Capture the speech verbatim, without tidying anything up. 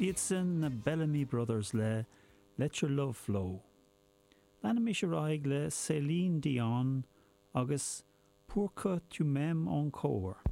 Iadsan na Bellamy Brothers le Let Your Love Flow. Lena mi se raig le Céline Dion agus Pourquoi tu m'aimes encore.